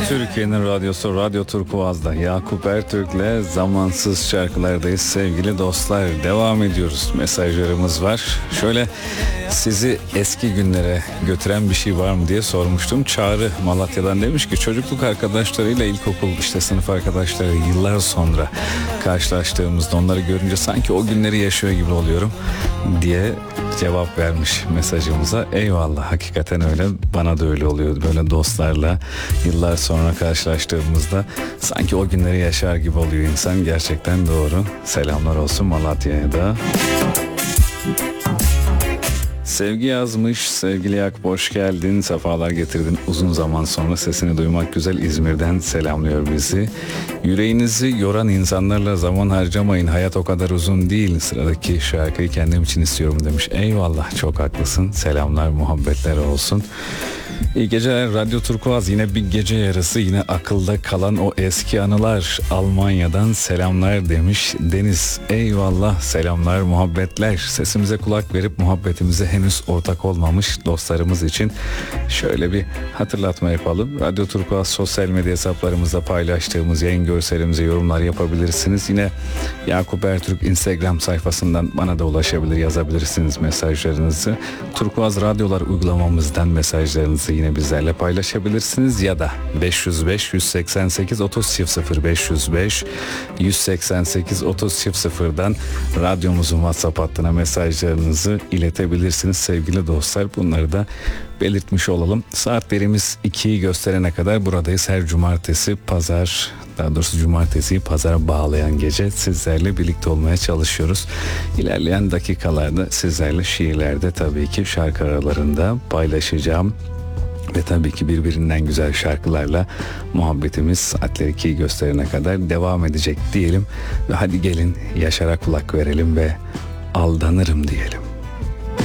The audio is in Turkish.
Türkiye'nin radyosu Radyo Turkuaz'da Yakup Ertürk'le Zamansız Şarkılardayız sevgili dostlar. Devam ediyoruz. Mesajlarımız var. Şöyle sizi eski günlere götüren bir şey var mı diye sormuştum. Çağrı Malatya'dan demiş ki çocukluk arkadaşlarıyla ilkokul sınıf arkadaşları yıllar sonra karşılaştığımızda onları görünce sanki o günleri yaşıyor gibi oluyorum diye cevap vermiş mesajımıza. Eyvallah, hakikaten öyle, bana da öyle oluyor. Böyle dostlarla yıllar sonra karşılaştığımızda sanki o günleri yaşar gibi oluyor insan. Gerçekten doğru. Selamlar olsun Malatya'ya da. Sevgi yazmış. Sevgili Yakup, hoş geldin, sefalar getirdin. Uzun zaman sonra sesini duymak güzel. İzmir'den selamlıyor bizi. Yüreğinizi yoran insanlarla zaman harcamayın. Hayat o kadar uzun değil. Sıradaki şarkıyı kendim için istiyorum demiş. Eyvallah, çok haklısın. Selamlar, muhabbetler olsun. İyi geceler Radyo Turkuaz, yine bir gece yarısı, yine akılda kalan o eski anılar. Almanya'dan selamlar demiş Deniz. Eyvallah, selamlar, muhabbetler. Sesimize kulak verip muhabbetimize henüz ortak olmamış dostlarımız için şöyle bir hatırlatma yapalım. Radyo Turkuaz sosyal medya hesaplarımızda paylaştığımız yayın görselimize yorumlar yapabilirsiniz. Yine Yakup Ertürk Instagram sayfasından bana da ulaşabilir, yazabilirsiniz mesajlarınızı. Turkuaz Radyolar uygulamamızdan mesajlarınızı yine bizlerle paylaşabilirsiniz ya da 505 188 30 00 505 188 30 00'dan radyomuzun WhatsApp hattına mesajlarınızı iletebilirsiniz sevgili dostlar. Bunları da belirtmiş olalım. Saatlerimiz 2'yi gösterene kadar buradayız. Her cumartesi, pazar, daha doğrusu cumartesiyi pazara bağlayan gece sizlerle birlikte olmaya çalışıyoruz. İlerleyen dakikalarda sizlerle şiirlerde, tabii ki şarkı aralarında paylaşacağım. Ve tabii ki birbirinden güzel şarkılarla muhabbetimiz saatler 2'yi gösterene kadar devam edecek diyelim. Ve hadi gelin Yaşar'a kulak verelim ve aldanırım diyelim.